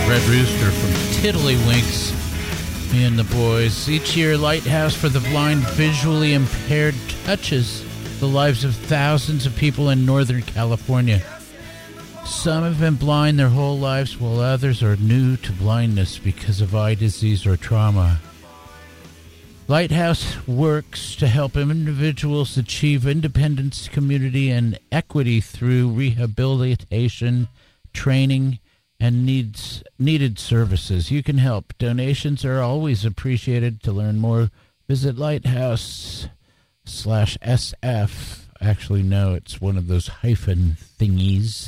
Red Rooster from Tiddlywinks, me and the boys. Each year, Lighthouse for the Blind visually impaired touches the lives of thousands of people in Northern California. Some have been blind their whole lives, while others are new to blindness because of eye disease or trauma. Lighthouse works to help individuals achieve independence, community, and equity through rehabilitation, training, and needed services. You can help. Donations are always appreciated. To learn more, visit Lighthouse/SF. Actually, no, it's one of those hyphen thingies.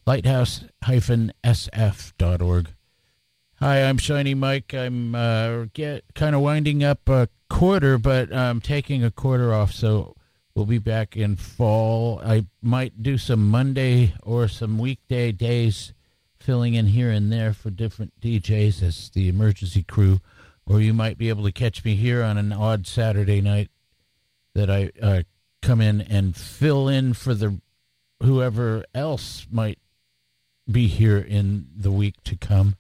Lighthouse-SF.org. Hi, I'm Shiny Mike. I'm kind of winding up a quarter, but I'm taking a quarter off, so we'll be back in fall. I might do some Monday or some weekday days filling in here and there for different DJs as the emergency crew, or you might be able to catch me here on an odd Saturday night that I come in and fill in for the whoever else might be here in the week to come.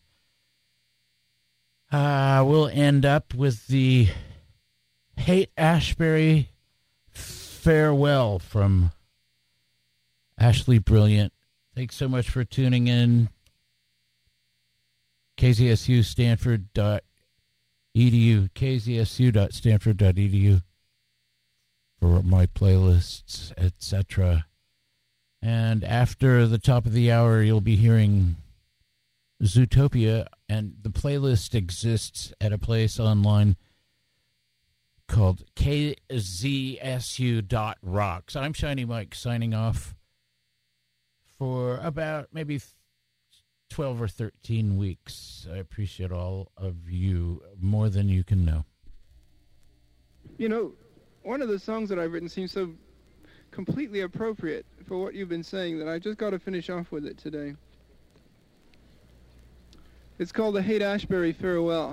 We'll end up with the Haight-Ashbury Farewell from Ashley Brilliant. Thanks so much for tuning in. KZSU Stanford.edu, KZSU.stanford.edu for my playlists, etc. And after the top of the hour, you'll be hearing Zootopia, and the playlist exists at a place online called KZSU.rocks. I'm Shiny Mike signing off for about maybe 12 or 13 weeks. I appreciate all of you more than you can know. You know, one of the songs that I've written seems so completely appropriate for what you've been saying that I just got to finish off with it today. It's called the Haight-Ashbury Farewell.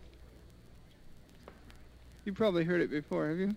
You probably heard it before, have you?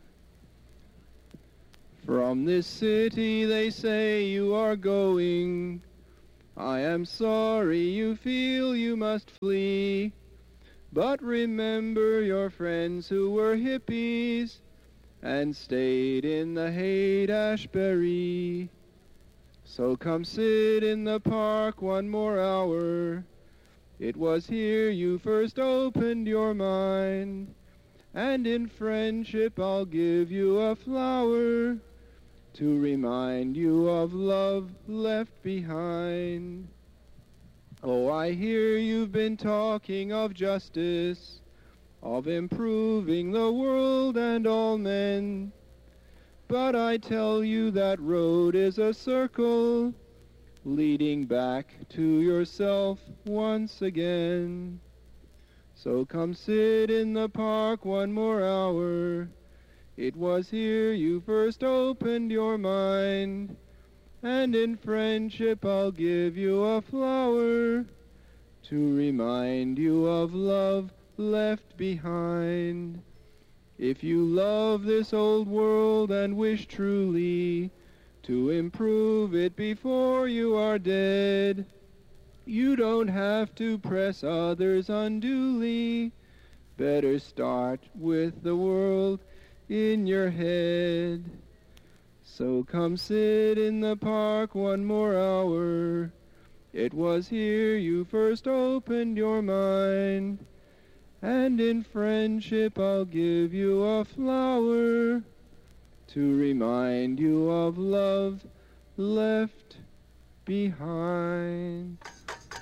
From this city they say you are going. I am sorry you feel you must flee. But remember your friends who were hippies and stayed in the Haight-Ashbury. So come sit in the park one more hour. It was here you first opened your mind. And in friendship I'll give you a flower to remind you of love left behind. Oh, I hear you've been talking of justice, of improving the world and all men. But I tell you that road is a circle, leading back to yourself once again. So come sit in the park one more hour. It was here you first opened your mind. And in friendship I'll give you a flower to remind you of love left behind. If you love this old world and wish truly to improve it before you are dead, you don't have to press others unduly. Better start with the world in your head. So come sit in the park one more hour. It was here you first opened your mind. And in friendship I'll give you a flower to remind you of love left behind.